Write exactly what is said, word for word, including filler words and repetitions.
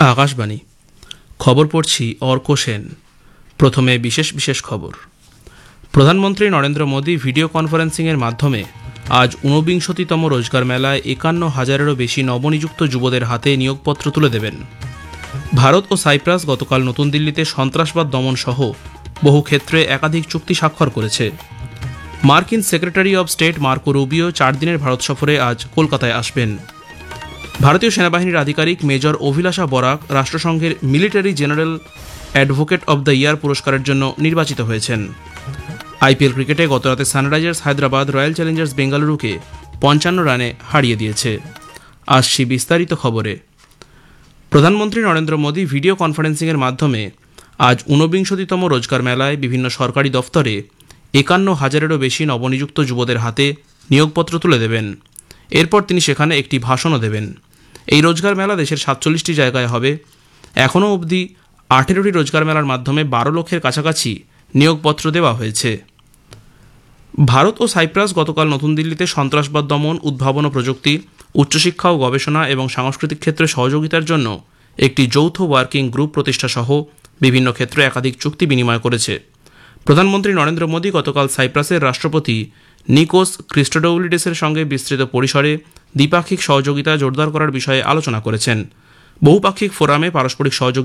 আকাশবাণী খবর পড়ছি অর্ক সেন। প্রথমে বিশেষ বিশেষ খবর। প্রধানমন্ত্রী নরেন্দ্র মোদী ভিডিও কনফারেন্সিংয়ের মাধ্যমে আজ ঊনবিংশতিতম রোজগার মেলায় একান্ন হাজারেরও বেশি নবনিযুক্ত যুবদের হাতে নিয়োগপত্র তুলে দেবেন। ভারত ও সাইপ্রাস গতকাল নতুন দিল্লিতে সন্ত্রাসবাদ দমন সহ বহু ক্ষেত্রে একাধিক চুক্তি স্বাক্ষর করেছে। মার্কিন secretary of state Marco Rubio চার দিনের ভারত সফরে আজ কলকাতায় আসবেন। ভারতীয় সেনাবাহিনীর আধিকারিক major অভিলাষা Barak রাষ্ট্রসংঘের military general advocate of the year পুরস্কারের জন্য নির্বাচিত হয়েছেন। আইপিএল ক্রিকেটে গতরাতে সানরাইজার্স হায়দ্রাবাদ রয়্যাল চ্যালেঞ্জার্স বেঙ্গালুরুকে পঞ্চান্ন রানে হারিয়ে দিয়েছে। আসছি বিস্তারিত খবরে। প্রধানমন্ত্রী নরেন্দ্র মোদী ভিডিও কনফারেন্সিংয়ের মাধ্যমে আজ ঊনবিংশতিতম রোজগার মেলায় বিভিন্ন সরকারি দফতরে একান্ন হাজারেরও বেশি নবনিযুক্ত যুবদের হাতে নিয়োগপত্র তুলে দেবেন। এরপর তিনি সেখানে একটি ভাষণও দেবেন। এই রোজগার মেলা দেশের সাতচল্লিশটি জায়গায় হবে। এখনও অবধি আঠেরোটি রোজগার মেলার মাধ্যমে বারো লক্ষের কাছাকাছি নিয়োগপত্র দেওয়া হয়েছে। ভারত ও সাইপ্রাস গতকাল নতুন দিল্লিতে সন্ত্রাসবাদ দমন, উদ্ভাবন ও প্রযুক্তি, উচ্চশিক্ষা ও গবেষণা এবং সাংস্কৃতিক ক্ষেত্রে সহযোগিতার জন্য একটি যৌথ ওয়ার্কিং গ্রুপ প্রতিষ্ঠা সহ বিভিন্ন ক্ষেত্রে একাধিক চুক্তি বিনিময় করেছে। প্রধানমন্ত্রী নরেন্দ্র মোদী গতকাল সাইপ্রাসের রাষ্ট্রপতি নিকোস ক্রিস্টোডৌলিডেসের সঙ্গে বিস্তৃত পরিসরে দ্বিপাক্ষিক সহযোগিতা জোরদার করার বিষয়ে আলোচনা করেছেন। বহুপাক্ষিক ফোরামে পারস্পরিক সহযোগিতা